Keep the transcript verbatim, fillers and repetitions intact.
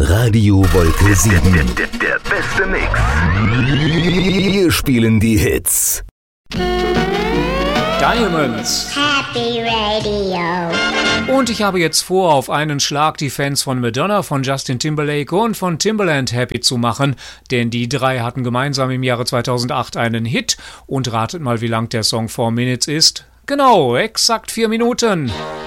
Radio Wolke sieben. Der, der, der beste Mix. Wir spielen die Hits. Diamonds. Happy Radio. Und ich habe jetzt vor, auf einen Schlag die Fans von Madonna, von Justin Timberlake und von Timbaland happy zu machen, denn die drei hatten gemeinsam im Jahre zweitausendacht einen Hit. Und ratet mal, wie lang der Song Four Minutes ist. Genau, exakt vier Minuten.